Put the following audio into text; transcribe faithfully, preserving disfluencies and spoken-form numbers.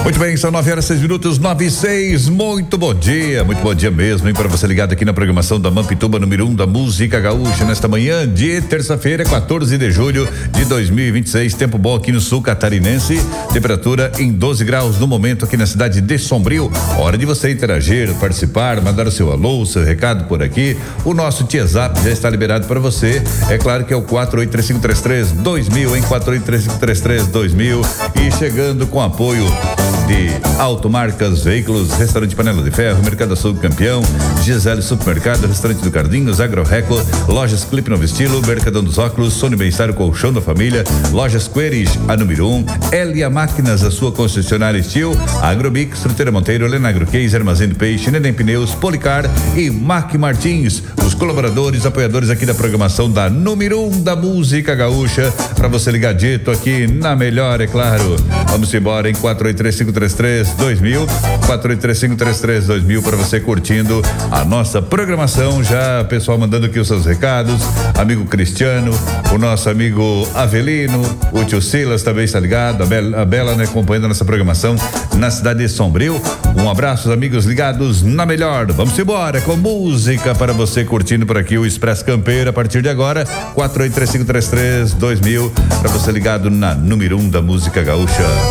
Muito bem, são nove horas, seis minutos, nove e seis. Muito bom dia, muito bom dia mesmo, hein? Para você ligado aqui na programação da Mampituba, número um da música gaúcha, nesta manhã de terça-feira, quatorze de julho de dois mil e vinte e seis. Tempo bom aqui no sul catarinense, temperatura em doze graus no momento aqui na cidade de Sombrio. Hora de você interagir, participar, mandar o seu alô, o seu recado por aqui. O nosso TiaZap já está liberado para você. É claro que é o quatro oito três cinco três três dois mil, em quatro oito três cinco três três dois mil, e chegando com apoio de Automarcas, Veículos, Restaurante Panela de Ferro, Mercado Açougue Campeão, Gisele Supermercado, Restaurante do Cardinhos, Agroreco, Lojas Clipe Novo Estilo, Mercadão dos Óculos, Sony Bem-Estar, o Colchão da Família, Lojas Queires, a número um, Elia Máquinas, a sua concessionária Estil, Agrobic, Fruteira Monteiro, Lenagro Case, Armazém do Peixe, Neném Pneus, Policar e Mac Martins, os colaboradores, apoiadores aqui da programação da número um da música gaúcha, para você ligar dito aqui na melhor, é claro. Vamos embora em quatro oito três cinco três três dois mil, quatro oito três cinco três três dois mil, para você curtindo a nossa programação. Já pessoal mandando aqui os seus recados, amigo Cristiano, o nosso amigo Avelino, o tio Silas também está ligado, a Bela, a Bela né, acompanhando a nossa programação na cidade de Sombrio. Um abraço, amigos ligados na melhor. Vamos embora com música para você curtindo por aqui o Expresso Campeiro a partir de agora, quatro oito três cinco três três dois mil, para você ligado na número um da música gaúcha.